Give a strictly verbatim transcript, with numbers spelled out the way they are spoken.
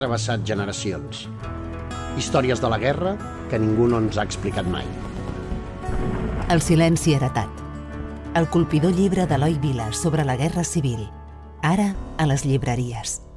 travessat generacions. Històries de la guerra que ningú no ens ha explicat mai. El silenci heretat. El colpidor llibre d'Eloi Vila sobre la Guerra Civil. Ara a les llibreries.